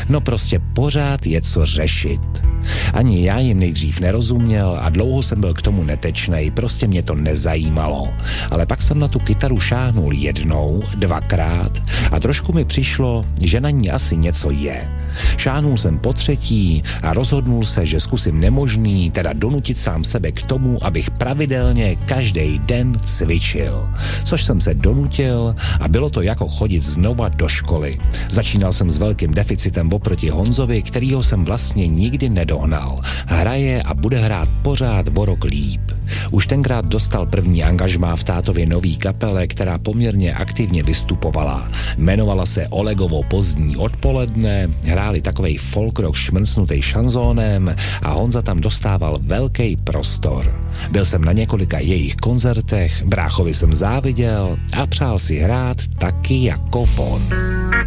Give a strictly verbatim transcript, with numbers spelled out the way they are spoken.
No prostě pořád je co řešit. Ani já jim nejdřív nerozuměl a dlouho jsem byl k tomu netečnej, prostě mě to nezajímalo. Ale pak jsem na tu kytaru šáhnul jednou, dvakrát a trošku mi přišlo, že na ní asi něco je. Šáhnul jsem po třetí a rozhodnul se, že zkusím nemožný, teda donutit sám sebe k tomu, abych pravidelně každý den cvičil. Což jsem se donutil a bylo to jako chodit znova do školy. Začínal jsem s velkým deficitem oproti Honzovi, kterýho jsem vlastně nikdy nedohnal. Hraje a bude hrát pořád o rok líp. Už tenkrát dostal první angažmá v tátově nový kapele, která poměrně aktivně vystupovala. Jmenovala se Olegovo pozdní odpoledne, hráli takovej folk rock šmrcnutej šanzónem a Honza tam dostával velký prostor. Byl jsem na několika jejich koncertech, bráchovi jsem záviděl a přál si hrát taky jako on.